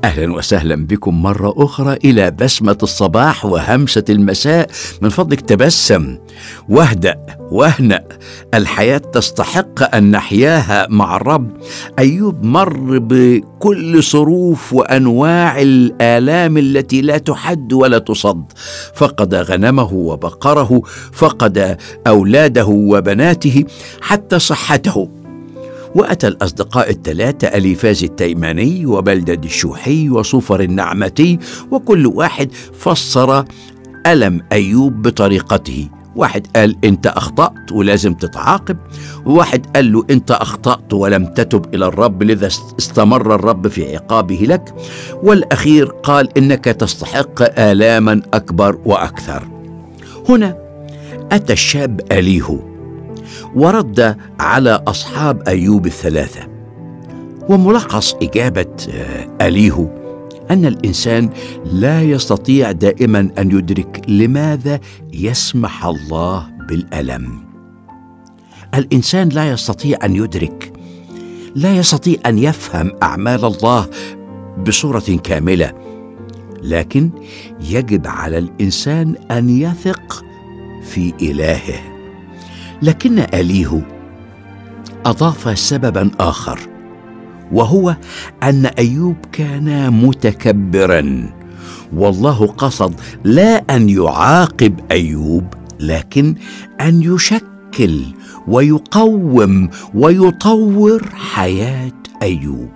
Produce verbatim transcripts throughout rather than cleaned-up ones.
أهلا وسهلا بكم مرة أخرى إلى بسمة الصباح وهمسة المساء. من فضلك تبسم واهدأ واهنأ، الحياة تستحق أن نحياها مع الرب. أيوب مر بكل صروف وأنواع الآلام التي لا تحد ولا تصد، فقد غنمه وبقره، فقد أولاده وبناته، حتى صحته. وأتى الأصدقاء الثلاثة أليفاز التيماني وبلدد الشوحي وصفر النعمتي، وكل واحد فسر ألم أيوب بطريقته. واحد قال أنت أخطأت ولازم تتعاقب، وواحد قال له أنت أخطأت ولم تتب إلى الرب لذا استمر الرب في عقابه لك، والأخير قال إنك تستحق آلاما أكبر وأكثر. هنا أتى الشاب أليهو ورد على أصحاب أيوب الثلاثة، وملخص إجابة أليهو أن الإنسان لا يستطيع دائما أن يدرك لماذا يسمح الله بالألم. الإنسان لا يستطيع أن يدرك، لا يستطيع أن يفهم أعمال الله بصورة كاملة، لكن يجب على الإنسان أن يثق في إلهه. لكن أليهو أضاف سببا آخر، وهو أن أيوب كان متكبرا، والله قصد لا أن يعاقب أيوب، لكن أن يشكل ويقوم ويطور حياة أيوب.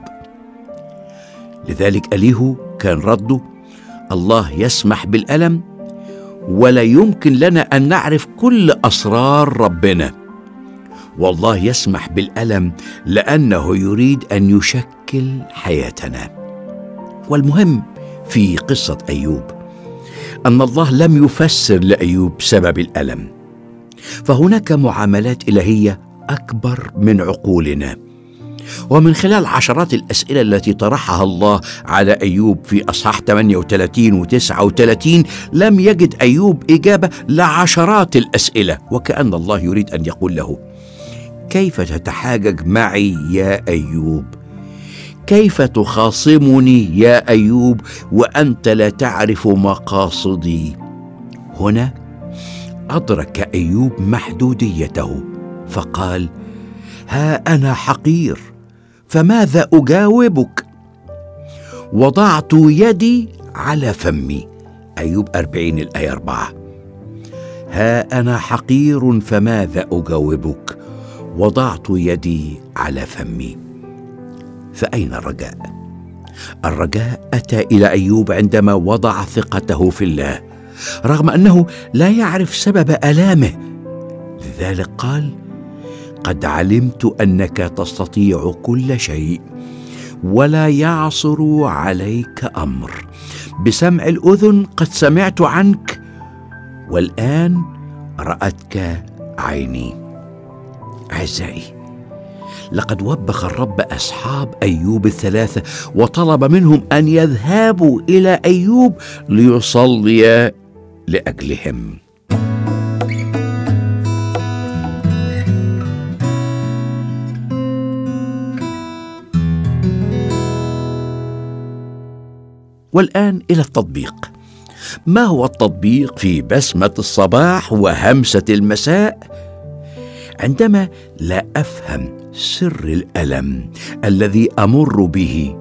لذلك أليهو كان رده: الله يسمح بالألم، ولا يمكن لنا أن نعرف كل أسرار ربنا، والله يسمح بالألم لأنه يريد أن يشكل حياتنا. والمهم في قصة أيوب أن الله لم يفسر لأيوب سبب الألم، فهناك معاملات إلهية أكبر من عقولنا. ومن خلال عشرات الأسئلة التي طرحها الله على أيوب في أصحاح ثمانية وثلاثين وتسعة وثلاثين لم يجد أيوب إجابة لعشرات الأسئلة، وكأن الله يريد أن يقول له: كيف تتحاجج معي يا أيوب؟ كيف تخاصمني يا أيوب وأنت لا تعرف مقاصدي؟ هنا أدرك أيوب محدوديته، فقال: ها أنا حقير، فماذا أجاوبك؟ وضعت يدي على فمي. أيوب أربعين الآية أربعة. ها أنا حقير، فماذا أجاوبك؟ وضعت يدي على فمي. فأين الرجاء؟ الرجاء أتى إلى أيوب عندما وضع ثقته في الله، رغم أنه لا يعرف سبب آلامه. لذلك قال: قد علمت أنك تستطيع كل شيء ولا يعصر عليك أمر. بسمع الأذن قد سمعت عنك، والآن رأتك عيني. أعزائي، لقد وبخ الرب أصحاب أيوب الثلاثة وطلب منهم أن يذهبوا إلى أيوب ليصلي لأجلهم. والآن إلى التطبيق. ما هو التطبيق في بسمة الصباح وهمسة المساء؟ عندما لا أفهم سر الألم الذي أمر به،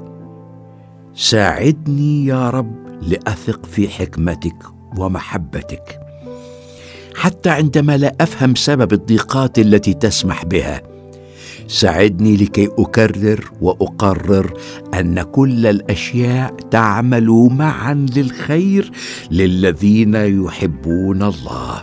ساعدني يا رب لأثق في حكمتك ومحبتك. حتى عندما لا أفهم سبب الضيقات التي تسمح بها، ساعدني لكي أكرر وأقرر أن كل الأشياء تعمل معا للخير للذين يحبون الله.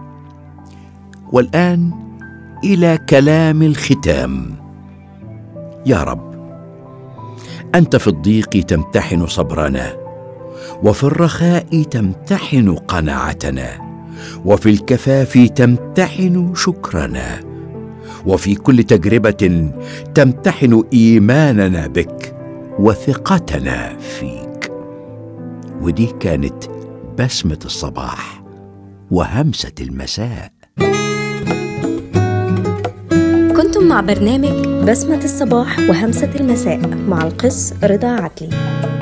والآن إلى كلام الختام. يا رب، أنت في الضيق تمتحن صبرنا، وفي الرخاء تمتحن قناعتنا، وفي الكفاف تمتحن شكرنا، وفي كل تجربة تمتحن إيماننا بك وثقتنا فيك. ودي كانت بسمة الصباح وهمسة المساء. كنتم مع برنامج بسمة الصباح وهمسة المساء مع القس رضا عدلي.